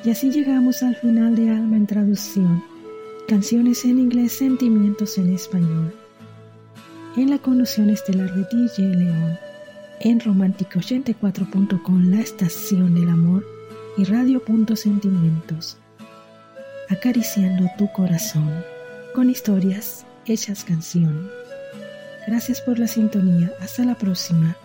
Y así llegamos al final de Alma en Traducción, canciones en inglés, sentimientos en español. En la conducción estelar de DJ León, en romántico84.com, la estación del amor, y radio.sentimientos, acariciando tu corazón con historias hechas canción. Gracias por la sintonía. Hasta la próxima.